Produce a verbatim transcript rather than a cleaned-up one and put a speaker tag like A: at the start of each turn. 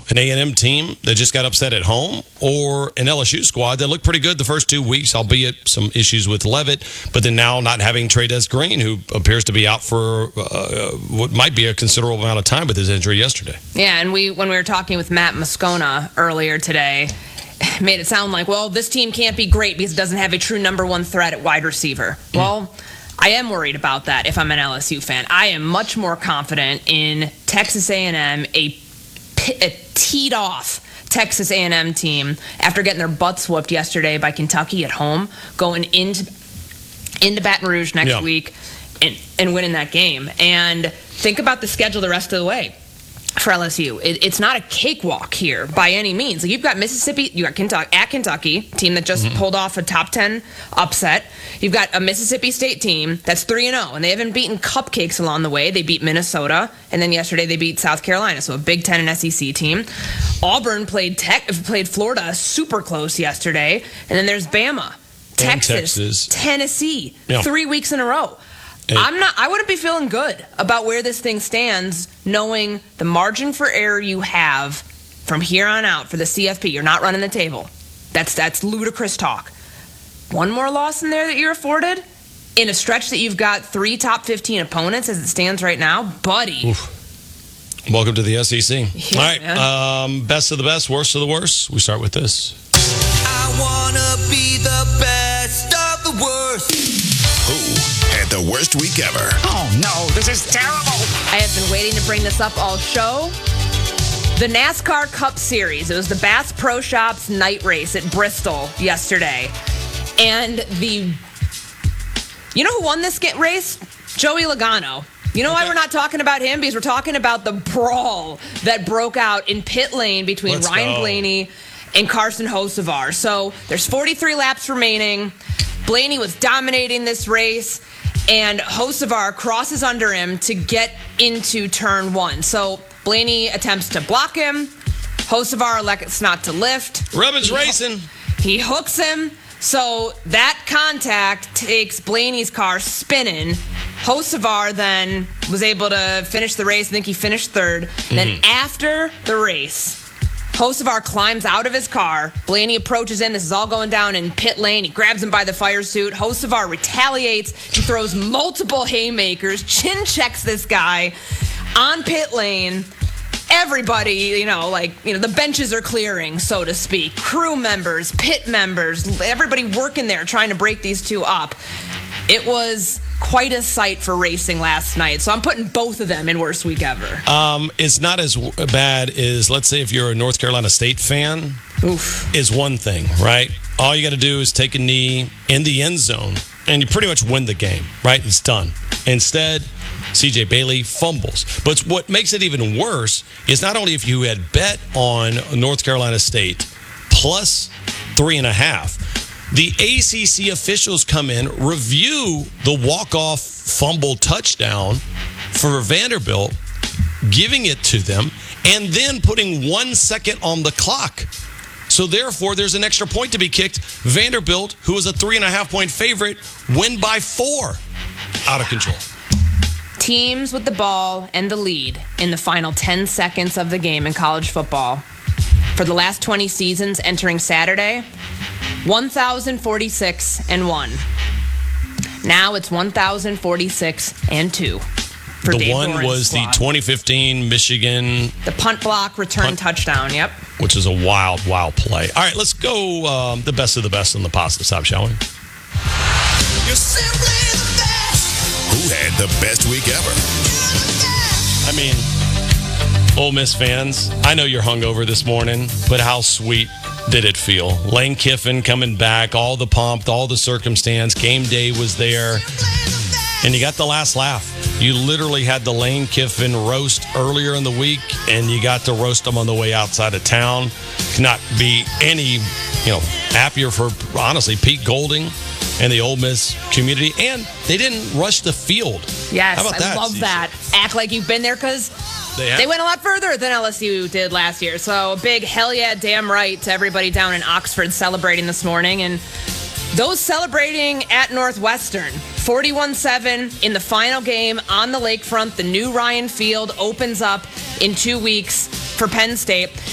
A: An A and M team that just got upset at home, or an L S U squad that looked pretty good the first two weeks, albeit some issues with Levitt, but then now not having Trey'Dez Green, who appears to be out for uh, what might be a considerable amount of time with his injury yesterday.
B: Yeah, and we when we were talking with Matt Moscona earlier today, made it sound like, well, this team can't be great because it doesn't have a true number one threat at wide receiver. Mm. Well, I am worried about that if I'm an L S U fan. I am much more confident in Texas A and M, a, a teed-off Texas A and M team after getting their butts whooped yesterday by Kentucky at home, going into into Baton Rouge next yeah. week and, and winning that game. And think about the schedule the rest of the way for L S U. It, it's not a cakewalk here by any means. Like, you've got Mississippi, you got Kentucky at Kentucky, team that just mm-hmm. pulled off a top ten upset. You've got a Mississippi State team that's three and oh, and they haven't beaten cupcakes along the way. They beat Minnesota, and then yesterday they beat South Carolina, so a Big Ten and S E C team. Auburn played Tech, played Florida super close yesterday, and then there's Bama, Texas,
A: Texas.
B: Tennessee,
A: yeah.
B: three weeks in a row. It, I'm not. I wouldn't be feeling good about where this thing stands, knowing the margin for error you have from here on out for the C F P. You're not running the table. That's that's ludicrous talk. One more loss in there that you're afforded in a stretch that you've got three top fifteen opponents as it stands right now, buddy.
A: Oof. Welcome to the S E C.
B: Yeah,
A: All right, um, best of the best, worst of the worst. We start with this.
C: I wanna be the best of the worst.
D: Who had the worst week ever?
E: Oh, no, this is terrible.
B: I have been waiting to bring this up all show. The NASCAR Cup Series. It was the Bass Pro Shops night race at Bristol yesterday. And the... You know who won this race? Joey Logano. You know why we're not talking about him? Because we're talking about the brawl that broke out in pit lane between
A: Let's
B: Ryan
A: go.
B: Blaney and Carson Hocevar. So there's forty-three laps remaining. Blaney was dominating this race, and Hocevar crosses under him to get into turn one. So Blaney attempts to block him. Hocevar elects not to lift.
A: Rubens
B: he,
A: racing.
B: He hooks him. So that contact takes Blaney's car spinning. Hocevar then was able to finish the race. I think he finished third. Mm-hmm. Then after the race, Hocevar climbs out of his car. Blaney approaches in. This is all going down in pit lane. He grabs him by the fire suit. Hocevar retaliates. He throws multiple haymakers, chin checks this guy on pit lane. Everybody, you know, like, you know, the benches are clearing, so to speak. Crew members, pit members, everybody working there trying to break these two up. It was quite a sight for racing last night. So I'm putting both of them in worst week ever.
A: Um, it's not as bad as, let's say, if you're a North Carolina State fan,
B: Oof.
A: is one thing, right? All you got to do is take a knee in the end zone, and you pretty much win the game, right? It's done. Instead, C J Bailey fumbles. But what makes it even worse is not only if you had bet on North Carolina State plus three and a half, the A C C officials come in, review the walk-off fumble touchdown for Vanderbilt, giving it to them, and then putting one second on the clock. So therefore, there's an extra point to be kicked. Vanderbilt, who was a three and a half point favorite, win by four. Out of control.
B: Teams with the ball and the lead in the final ten seconds of the game in college football for the last twenty seasons entering Saturday, one thousand forty-six and one. Now it's one thousand forty-six and two. For
A: the
B: Dave
A: one
B: Doran's
A: was
B: squad.
A: the twenty fifteen Michigan.
B: The punt block return
A: punt,
B: touchdown, yep.
A: Which is a wild, wild play. All right, let's go um, the best of the best on the positive side, shall we?
C: You're simply the best.
D: Who had the best week ever?
A: I mean, Ole Miss fans, I know you're hungover this morning, but how sweet did it feel? Lane Kiffin coming back, all the pomp, all the circumstance. Game day was there, and you got the last laugh. You literally had the Lane Kiffin roast earlier in the week, and you got to roast him on the way outside of town. Cannot be any, you know, happier for, honestly, Pete Golding and the Ole Miss community. And they didn't rush the field.
B: Yes,
A: How about
B: I
A: that,
B: love
A: C J?
B: that. Act like you've been there, because
A: They,
B: they went a lot further than L S U did last year. So a big hell yeah, damn right to everybody down in Oxford celebrating this morning. And those celebrating at Northwestern, forty-one seven in the final game on the lakefront. The new Ryan Field opens up in two weeks for Penn State.